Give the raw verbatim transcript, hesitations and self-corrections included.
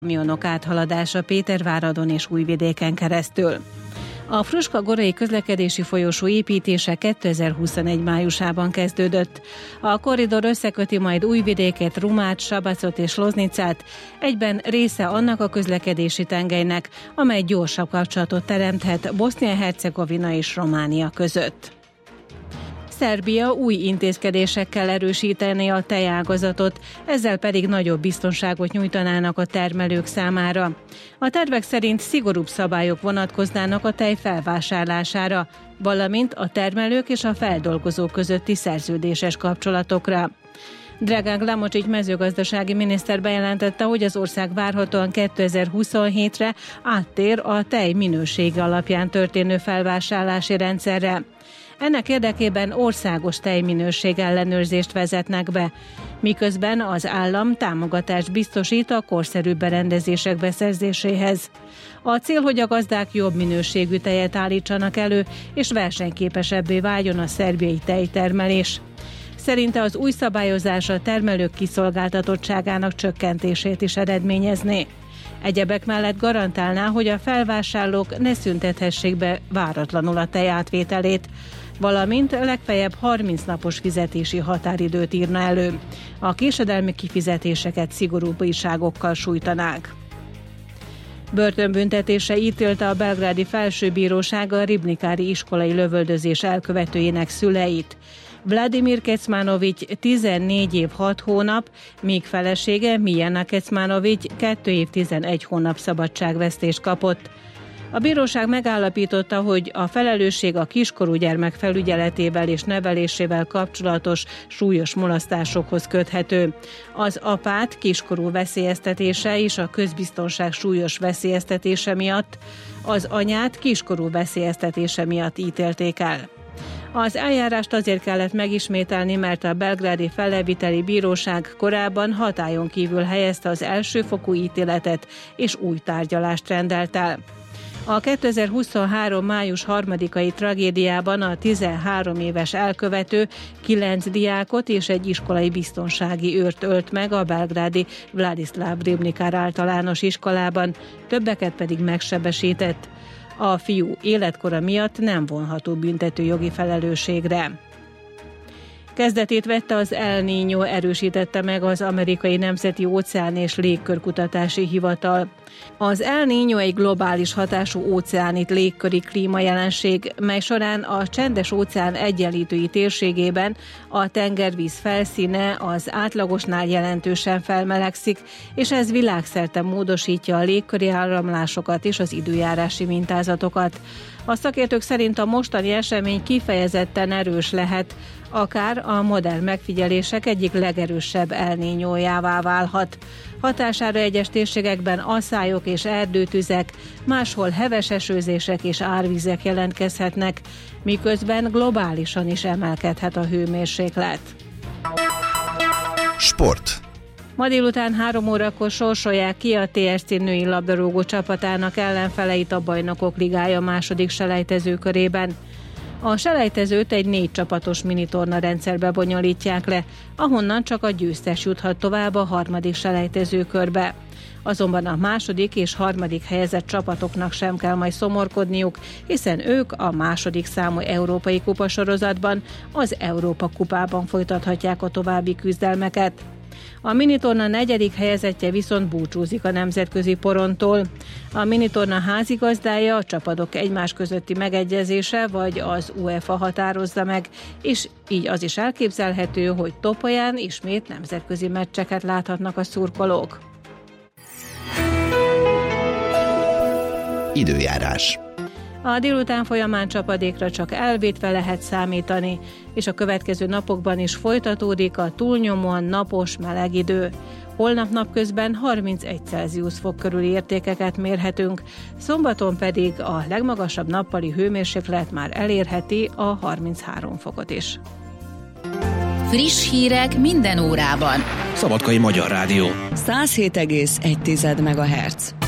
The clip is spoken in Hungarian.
kamionok áthaladása Péterváradon és Újvidéken keresztül. A Fruska-Gorai közlekedési folyosó építése kétezer-huszonegy májusában kezdődött. A korridor összeköti majd Újvidéket, Rumát, Sabacot és Loznicát, egyben része annak a közlekedési tengelynek, amely gyorsabb kapcsolatot teremthet Bosznia-Hercegovina és Románia között. Szerbia új intézkedésekkel erősíteni a tejágazatot, ezzel pedig nagyobb biztonságot nyújtanának a termelők számára. A tervek szerint szigorúbb szabályok vonatkoznának a tej felvásárlására, valamint a termelők és a feldolgozók közötti szerződéses kapcsolatokra. Dragan Glamocsics mezőgazdasági miniszter bejelentette, hogy az ország várhatóan kétezer-huszonhétre áttér a tej minősége alapján történő felvásárlási rendszerre. Ennek érdekében országos tejminőség ellenőrzést vezetnek be, miközben az állam támogatást biztosít a korszerűbb berendezések beszerzéséhez. A cél, hogy a gazdák jobb minőségű tejet állítsanak elő, és versenyképesebbé váljon a szerbiai tejtermelés. Szerinte az új szabályozás a termelők kiszolgáltatottságának csökkentését is eredményezné. Egyebek mellett garantálná, hogy a felvásárlók ne szüntethessék be váratlanul a tej átvételét, valamint legfeljebb harminc napos fizetési határidőt írna elő. A késedelmi kifizetéseket szigorúbb bírságokkal sújtanák. Börtönbüntetése ítélte a belgrádi felsőbíróság a ribnikári iskolai lövöldözés elkövetőjének szüleit. Vladimir Kecmanovics tizennégy év hat hónap, míg felesége Mijana Kecmanovics két év tizenegy hónap szabadságvesztést kapott. A bíróság megállapította, hogy a felelősség a kiskorú gyermek felügyeletével és nevelésével kapcsolatos súlyos mulasztásokhoz köthető. Az apát kiskorú veszélyeztetése és a közbiztonság súlyos veszélyeztetése miatt, az anyát kiskorú veszélyeztetése miatt ítélték el. Az eljárást azért kellett megismételni, mert a belgrádi felleviteli bíróság korábban hatályon kívül helyezte az elsőfokú ítéletet és új tárgyalást rendelt el. A kétezer-huszonhárom május harmadikai tragédiában a tizenhárom éves elkövető kilenc diákot és egy iskolai biztonsági őrt ölt meg a belgrádi Vladislav Ribnikár általános iskolában, többeket pedig megsebesített. A fiú életkora miatt nem vonható büntetőjogi felelősségre. Kezdetét vette az El Niño, erősítette meg az Amerikai Nemzeti Óceán és Légkörkutatási Hivatal. Az El Niño egy globális hatású óceánit légköri klímajelenség, mely során a Csendes-óceán egyenlítői térségében a tengervíz felszíne az átlagosnál jelentősen felmelegszik, és ez világszerte módosítja a légköri áramlásokat és az időjárási mintázatokat. A szakértők szerint a mostani esemény kifejezetten erős lehet, akár a modern megfigyelések egyik legerősebb El Niñójává válhat. Hatására egyes térségekben aszályok és erdőtüzek, máshol heves esőzések és árvizek jelentkezhetnek, miközben globálisan is emelkedhet a hőmérséklet. Sport. Ma délután három órakor sorsolják ki a té es cé női labdarúgó csapatának ellenfeleit a Bajnokok Ligája második selejtezőkörében. A selejtezőt egy négy csapatos minitorna rendszerbe bonyolítják le, ahonnan csak a győztes juthat tovább a harmadik selejtezőkörbe. Azonban a második és harmadik helyezett csapatoknak sem kell majd szomorkodniuk, hiszen ők a második számú európai kupasorozatban, az Európa kupában folytathatják a további küzdelmeket. A minitorna negyedik helyezettje viszont búcsúzik a nemzetközi porontól. A minitorna házigazdája a csapatok egymás közötti megegyezése vagy az UEFA határozza meg, és így az is elképzelhető, hogy Topolyán ismét nemzetközi meccseket láthatnak a szurkolók. Időjárás. A délután folyamán csapadékra csak elvétve lehet számítani, és a következő napokban is folytatódik a túlnyomóan napos, meleg idő. Holnap napközben harmincegy Celsius fok körüli értékeket mérhetünk, szombaton pedig a legmagasabb nappali hőmérséklet már elérheti a harminchárom fokot is. Friss hírek minden órában. Szabadkai Magyar Rádió. száz hét egész egy megahertz.